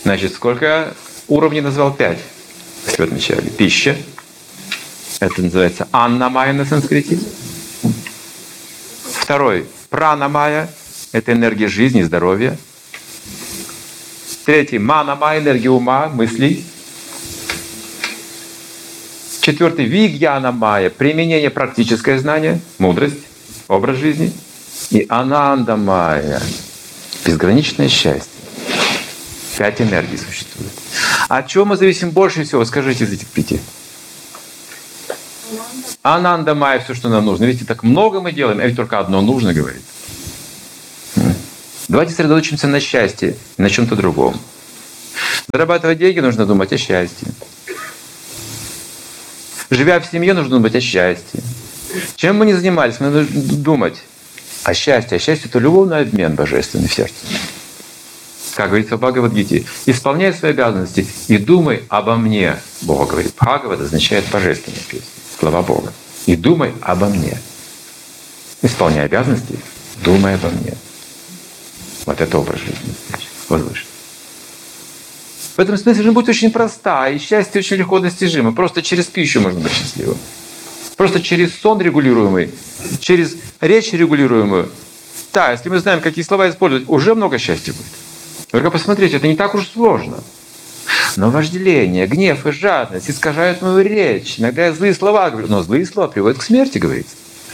Значит, сколько уровней назвал? 5. Если вы отмечали. Пища. Это называется анна-майя на санскрите. Второй — прана-майя. Это энергия жизни, здоровья. Третий — мана-майя, энергия ума, мыслей. Четвертый — вигьяна-майя, применение, практическое знание, мудрость, образ жизни. И ананда-майя, безграничное счастье. 5 энергий существует. От чего мы зависим больше всего? Скажите из этих 5. Ананда-майя, все, что нам нужно. Видите, так много мы делаем, а ведь только одно нужно, говорит. Давайте сосредоточимся на счастье и на чем-то другом. Зарабатывать деньги нужно думать о счастье. Живя в семье, нужно думать о счастье. Чем мы ни занимались, мы нужно думать о счастье. А счастье — это любовный обмен божественный в сердце. Как говорится в Бхагавад-гите, исполняй свои обязанности и думай обо мне. Бог говорит. Бхагавад означает божественная песня, слова Бога. И думай обо мне. Исполняй обязанности, думай обо мне. Вот это образ жизни возвышенный. В этом смысле жизнь будет очень проста, и счастье очень легко достижимо. Просто через пищу можно быть счастливым. Просто через сон регулируемый, через речь регулируемую. Да, если мы знаем, какие слова использовать, уже много счастья будет. Только посмотрите, это не так уж сложно. Но вожделение, гнев и жадность искажают мою речь. Иногда я злые слова говорю, но злые слова приводят к смерти, говорится.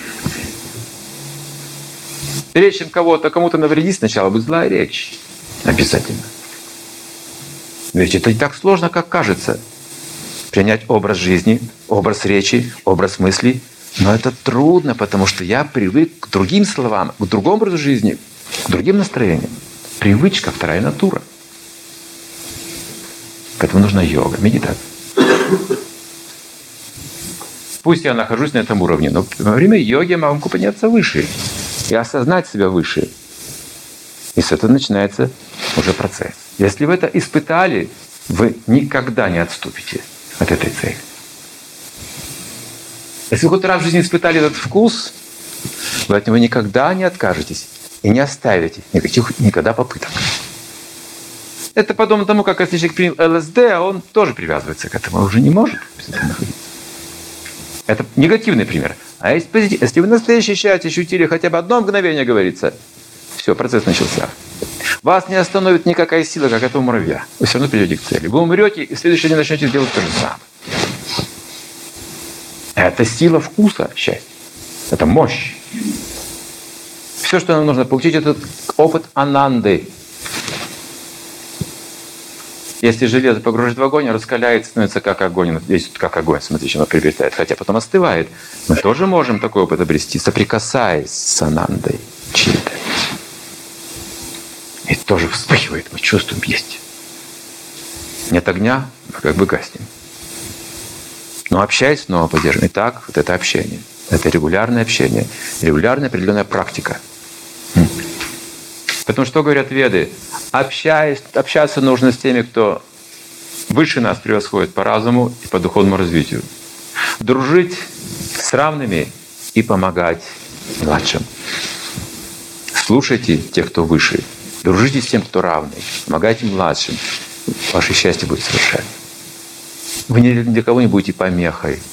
Речь кого-то, кому-то навредить сначала будет злая речь. Обязательно. Ведь это не так сложно, как кажется. Принять образ жизни, образ речи, образ мыслей. Но это трудно, потому что я привык к другим словам, к другому образу жизни, к другим настроениям. Привычка — вторая натура. Поэтому нужна йога, медитация. Пусть я нахожусь на этом уровне, но во время йоги я могу подняться выше и осознать себя выше. И с этого начинается уже процесс. Если вы это испытали, вы никогда не отступите от этой цели. Если вы хоть раз в жизни испытали этот вкус, вы от него никогда не откажетесь и не оставите никаких никогда попыток. Это подобно тому, как если человек принял ЛСД, а он тоже привязывается к этому, он уже не может без этого находиться. Это негативный пример. А есть позитив. Если вы настоящее счастье ощутили хотя бы одно мгновение, говорится, все, процесс начался. Вас не остановит никакая сила, как этого муравья. Вы все равно придете к цели. Вы умрете, и в следующий день начнете делать то же самое. Это сила вкуса счастья. Это мощь. Все, что нам нужно получить, этот опыт ананды. Если железо погружать в огонь, раскаляется, становится как огонь. Здесь как огонь, смотрите, оно приобретает. Хотя потом остывает. Мы тоже можем такой опыт обрести, соприкасаясь с анандой чьей-то. И тоже вспыхивает, мы чувствуем, есть. Нет огня, мы как бы гаснем. Но общаясь, снова поддерживаем. Итак, вот это общение. Это регулярное общение. Регулярная определенная практика. Потому что говорят веды? Общаться нужно с теми, кто выше нас превосходит по разуму и по духовному развитию. Дружить с равными и помогать младшим. Слушайте тех, кто выше. Дружите с тем, кто равный. Помогайте младшим. Ваше счастье будет совершенно. Вы ни для кого не будете помехой.